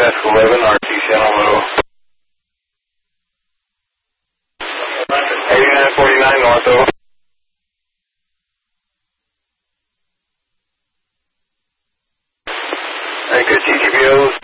Desk 11, RT channel low. 8949 North O. Good TTBOs.